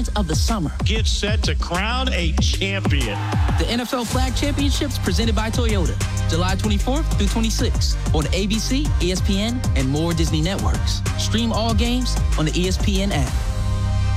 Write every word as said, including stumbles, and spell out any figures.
moment of the summer. Get set to crown a champion. The N F L Flag Championships presented by Toyota, July twenty-fourth through twenty-sixth on A B C, E S P N, and more Disney networks. Stream all games on the E S P N app.